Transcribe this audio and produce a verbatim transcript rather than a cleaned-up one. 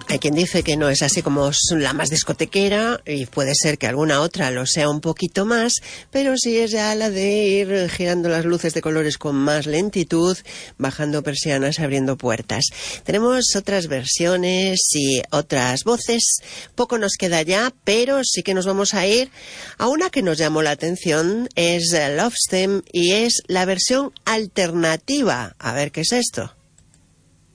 Hay quien dice que no es así como la más discotequera, y puede ser que alguna otra lo sea un poquito más, pero sí es ya la de ir girando las luces de colores con más lentitud, bajando persianas, abriendo puertas. Tenemos otras versiones y otras voces, poco nos queda ya, pero sí que nos vamos a ir a una que nos llamó la atención, es Love Stem, y es la versión alternativa. A ver, ¿qué es esto?